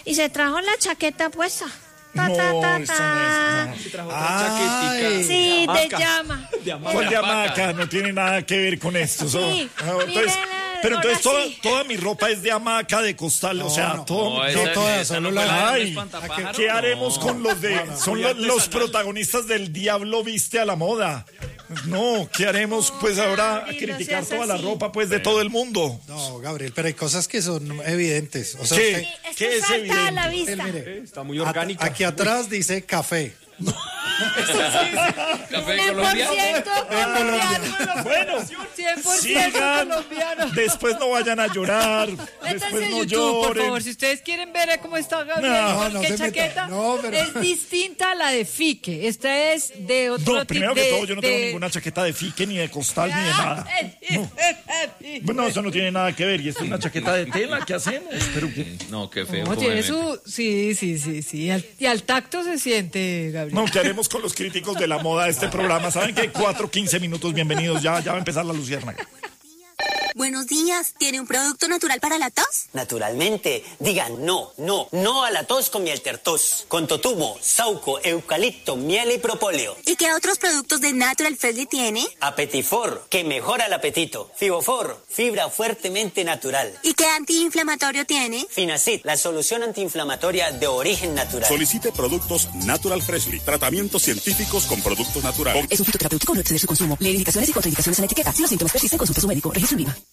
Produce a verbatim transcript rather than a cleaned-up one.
y se trajo la chaqueta puesta. Ta, No, ta, ta, eso ta. no es. Se trajo Ay. otra chaquetica. Sí, de de hamaca. llama. De hamaca. ¿Cuál de hamaca? No tiene nada que ver con esto. so- Sí, Ah, entonces, mírala, pero entonces ahora toda, sí. toda mi ropa es de hamaca, de costal, o sea, no. todo. No, no, esa, toda, esa solo no fue la- la de Ay, espantapájaro, ¿qué haremos no. con los de... son muy lo- los artesanal. protagonistas del Diablo Viste a la Moda? No, ¿qué haremos pues ahora a Gabriel, no criticar seas toda la así. ropa pues de todo el mundo? No, Gabriel, pero hay cosas que son evidentes. O sea, ¿Qué? usted- Sí, esto ¿Qué es salta a la evidente? vista. mire, Está muy at- orgánica. aquí atrás dice café. Café cien por colombiano. ciento colombiano. Bueno, cien por ciento sigan, colombiano. después no vayan a llorar, Métanse después en no YouTube, por lloren. favor. Si ustedes quieren ver cómo está Gabriel, No, con no qué se meta. chaqueta, No, pero- es distinta a la de Fique. Esta es de otro No, primero tipo que de- todo, yo no tengo de- ninguna chaqueta de fique, ni de costal, ni de nada. No. Bueno, eso no tiene nada que ver. Y esta es una chaqueta de tela, ¿qué hacemos? Pero que... No, qué feo. No, tiene pobremente. su... Sí, sí, sí, sí. Y al, y al tacto se siente, Gabriel. No, ¿qué haremos con los críticos de la moda de este programa? ¿Saben qué? Cuatro, quince minutos, bienvenidos. Ya, ya va a empezar la luciérnaga. Buenos días, ¿tiene un producto natural para la tos? Naturalmente, digan no, no, no a la tos con miel tertos, con totumo, sauco, eucalipto, miel y propóleo. ¿Y qué otros productos de Natural Freshly tiene? Apetifor, que mejora el apetito. Fibofor, fibra fuertemente natural. ¿Y qué antiinflamatorio tiene? Finacid, la solución antiinflamatoria de origen natural. Solicite productos Natural Freshly. Tratamientos científicos con productos naturales. Es un fitoterapéutico, no exceder su consumo. Lee indicaciones y contraindicaciones en la etiqueta. Si los síntomas persisten, consulte a su médico. Registro INVIMA.